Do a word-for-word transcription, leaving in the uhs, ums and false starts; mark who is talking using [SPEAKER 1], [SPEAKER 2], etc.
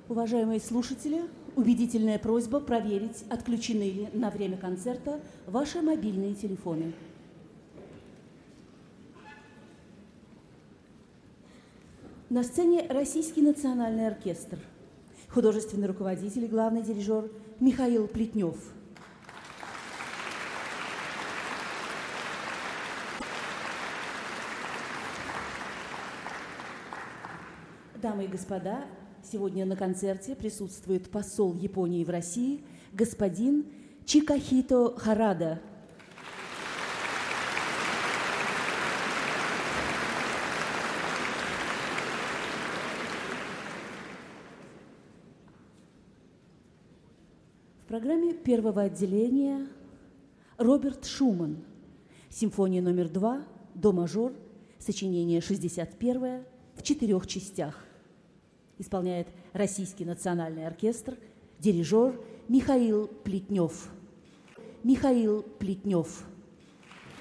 [SPEAKER 1] Уважаемые слушатели, убедительная просьба проверить, отключены ли на время концерта ваши мобильные телефоны. На сцене Российский национальный оркестр. Художественный руководитель и главный дирижер Михаил Плетнев. Дамы и господа, сегодня на концерте присутствует посол Японии в России господин Чикахито Харада. В программе первого отделения Роберт Шуман. Симфония номер два, до-мажор, сочинение шестьдесят первое, в четырех частях. Исполняет Российский национальный оркестр, дирижер Михаил Плетнев. Михаил Плетнев.